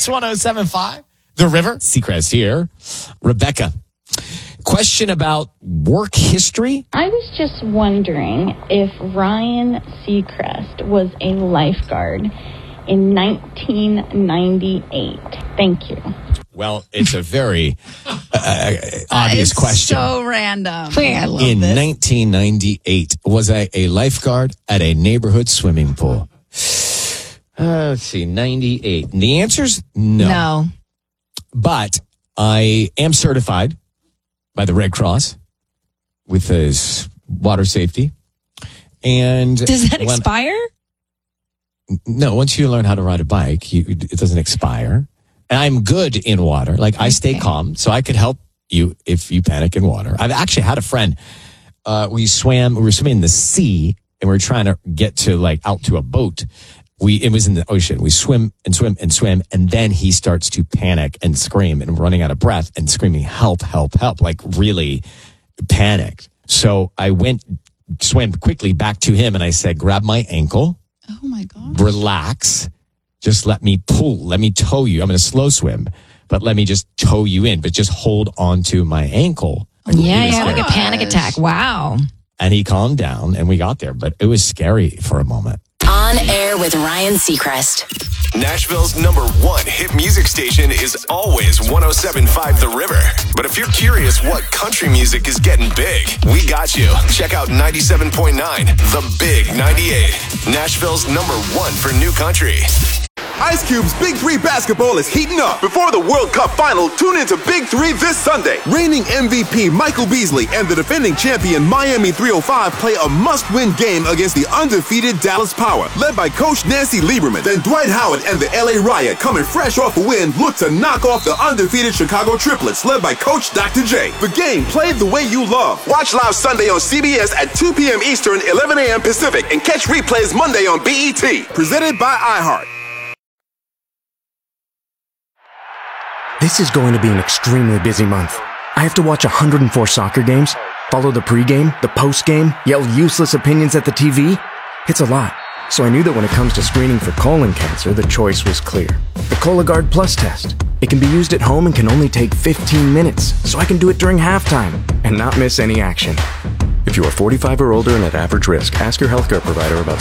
It's 107.5. The River. Seacrest here. Rebecca. Question about work history. I was just wondering if Ryan Seacrest was a lifeguard in 1998. Thank you. Well, it's a very obvious question. So random. In 1998, was I a lifeguard at a neighborhood swimming pool? Let's see, 98. And the answer's no. But I am certified by the Red Cross with his water safety. And does that expire? No, once you learn how to ride a bike, it doesn't expire. And I'm good in water. Like, I stay calm, so I could help you if you panic in water. I've actually had a friend. We were swimming in the sea, and we were trying to get to, like, out to a boat. It was in the ocean. We swim and swim and swim, and then he starts to panic and scream and running out of breath and screaming, help, help, help, like really panicked. So I swam quickly back to him, and I said, grab my ankle. Oh, my God. Relax. Just let me tow you. I'm going to slow swim, but let me just tow you in, but just hold on to my ankle. Yeah, like a panic attack. Wow. And he calmed down, and we got there, but it was scary for a moment. On air with Ryan Seacrest. Nashville's #1 hit music station is always 107.5 The River. But if you're curious what country music is getting big, we got you. Check out 97.9 The Big 98. Nashville's #1 for new country. Ice Cube's Big 3 basketball is heating up. Before the World Cup final, tune into Big 3 this Sunday. Reigning MVP Michael Beasley and the defending champion Miami 305 play a must-win game against the undefeated Dallas Power, led by Coach Nancy Lieberman. Then Dwight Howard and the LA Riot, coming fresh off a win, look to knock off the undefeated Chicago Triplets, led by Coach Dr. J. The game played the way you love. Watch live Sunday on CBS at 2 p.m. Eastern, 11 a.m. Pacific, and catch replays Monday on BET. Presented by iHeart. This is going to be an extremely busy month. I have to watch 104 soccer games, follow the pregame, the postgame, yell useless opinions at the TV. It's a lot. So I knew that when it comes to screening for colon cancer, the choice was clear. The Cologuard Plus test. It can be used at home and can only take 15 minutes, so I can do it during halftime and not miss any action. If you are 45 or older and at average risk, ask your healthcare provider about